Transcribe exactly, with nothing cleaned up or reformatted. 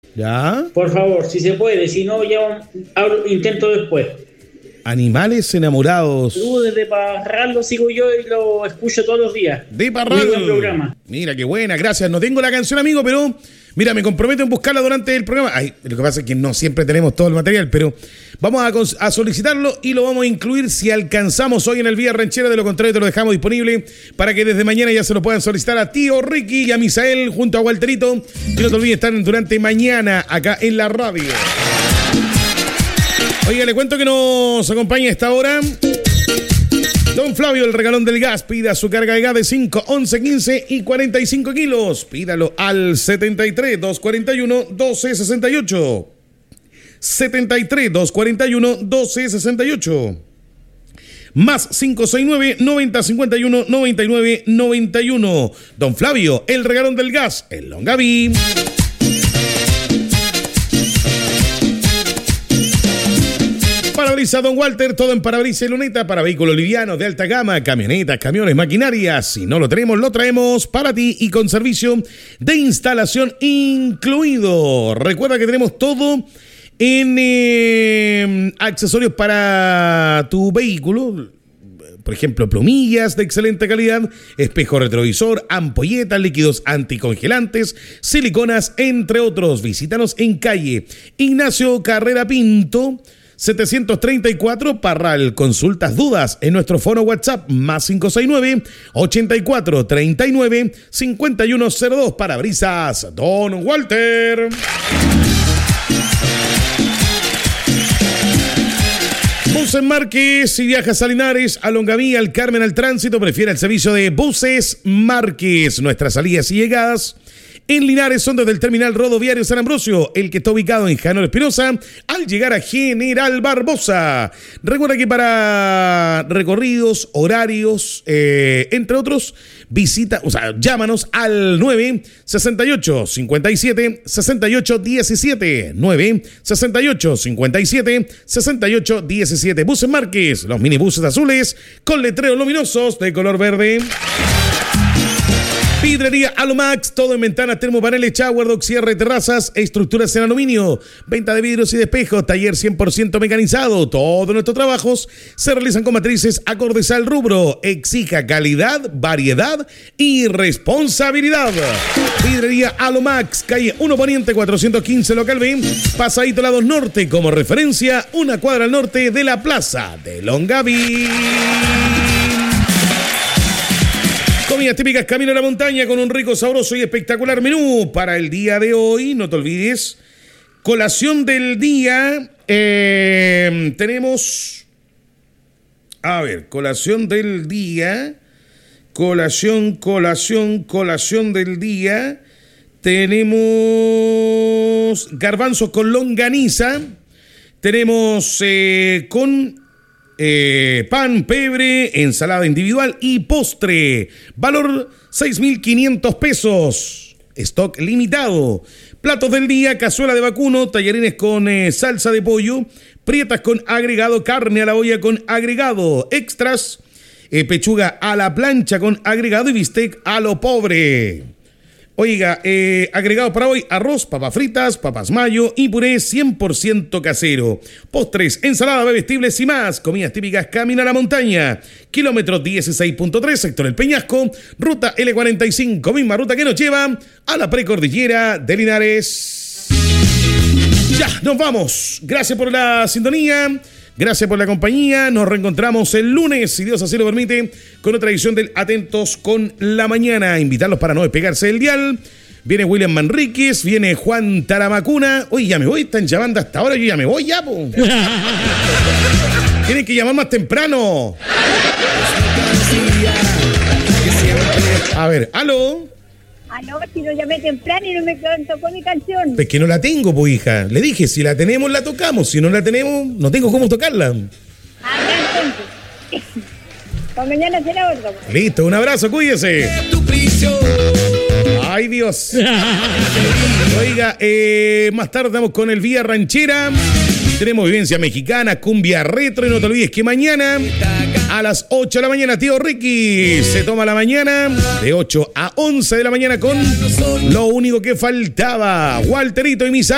¿Ya? Por favor, si se puede, si no, ya hablo, intento después. Animales enamorados. Tú desde Parral lo sigo yo y lo escucho todos los días. De Parral. Muy buen programa. Mira, qué buena, gracias. No tengo la canción, amigo, pero mira, me comprometo en buscarla durante el programa. Ay, lo que pasa es que no siempre tenemos todo el material, pero vamos a, a solicitarlo y lo vamos a incluir si alcanzamos hoy en el Vía Ranchera. De lo contrario, te lo dejamos disponible para que desde mañana ya se lo puedan solicitar a Tío Ricky y a Misael junto a Walterito. Y no te olvides estar durante mañana acá en la radio. Oiga, le cuento que nos acompaña a esta hora Don Flavio, el regalón del gas. Pida su carga de gas de cinco, once, quince y cuarenta y cinco kilos. Pídalo al setenta y tres, doscientos cuarenta y uno, doce sesenta y ocho. setenta y tres, doscientos cuarenta y uno, doce sesenta y ocho. Más cinco seis nueve, noventa cincuenta y uno, noventa y nueve noventa y uno. Don Flavio, el regalón del gas, el Longaví. Parabrisas Don Walter, todo en parabrisas y luneta para vehículos livianos de alta gama, camionetas, camiones, maquinarias. Si no lo tenemos, lo traemos para ti y con servicio de instalación incluido. Recuerda que tenemos todo en eh, accesorios para tu vehículo. Por ejemplo, plumillas de excelente calidad, espejo retrovisor, ampolletas, líquidos anticongelantes, siliconas, entre otros. Visítanos en calle Ignacio Carrera Pinto, setecientos treinta y cuatro, Parral. Consultas, dudas en nuestro foro WhatsApp más cinco seis nueve, ochenta y cuatro, treinta y nueve, cincuenta y uno cero dos. Parabrisas Don Walter. Buses Márquez, si viajas a Linares, a Longaví, al Carmen, al Tránsito, prefiere el servicio de Buses Márquez. Nuestras salidas y llegadas en Linares son desde el terminal rodoviario San Ambrosio, el que está ubicado en Janor Espinosa, al llegar a General Barbosa. Recuerda que para recorridos, horarios, eh, entre otros, visita, o sea, llámanos al nueve sesenta y ocho, cincuenta y siete, sesenta y ocho diecisiete. nueve sesenta y ocho, cincuenta y siete, sesenta y ocho diecisiete. Buses Márquez, los minibuses azules con letreros luminosos de color verde. Vidrería Alomax, todo en ventanas, termopaneles, shower, dock, cierre, terrazas, estructuras en aluminio, venta de vidrios y de espejos, taller cien por ciento mecanizado. Todos nuestros trabajos se realizan con matrices acordes al rubro. Exija calidad, variedad y responsabilidad. Vidrería Alomax, calle uno Poniente cuatrocientos quince, local B, Pasadito Lados Norte, como referencia, una cuadra al norte de la plaza de Longaví. Comidas típicas Camino a la Montaña con un rico, sabroso y espectacular menú para el día de hoy. No te olvides, colación del día. Eh, tenemos, a ver, colación del día. Colación, colación, colación del día. Tenemos garbanzos con longaniza. Tenemos eh, con... Eh, pan, pebre, ensalada individual y postre. Valor seis mil quinientos pesos. Stock limitado. Platos del día, cazuela de vacuno, tallarines con eh, salsa de pollo, prietas con agregado, carne a la olla con agregado, extras, eh, pechuga a la plancha con agregado y bistec a lo pobre. Oiga, eh, agregado para hoy, arroz, papas fritas, papas mayo y puré cien por ciento casero. Postres, ensalada, bebestibles y más. Comidas típicas Camino a la Montaña. Kilómetro dieciséis punto tres, sector El Peñasco. Ruta L cuarenta y cinco, misma ruta que nos lleva a la precordillera de Linares. Ya, nos vamos. Gracias por la sintonía. Gracias por la compañía. Nos reencontramos el lunes, si Dios así lo permite, con otra edición del Atentos con la Mañana. Invitarlos para no despegarse del dial. Viene William Manríquez, viene Juan Taramacuna. Oye, ya me voy, están llamando hasta ahora, yo ya me voy ya, po. Tienen que llamar más temprano. A ver, aló. Ah, no, si lo llamé temprano y no me tocó mi canción. Es que no la tengo, pues, hija. Le dije, si la tenemos, la tocamos. Si no la tenemos, no tengo cómo tocarla. Ah, ya, entonces. Para mañana será otra. Pues. Listo, un abrazo, cuídese. Ay, Dios. Oiga, eh, más tarde estamos con el Vía Ranchera. Tenemos vivencia mexicana, cumbia retro. Y no te olvides que mañana a las ocho de la mañana, tío Ricky se toma la mañana de ocho a once de la mañana con Lo Único que Faltaba. Walterito y Misa.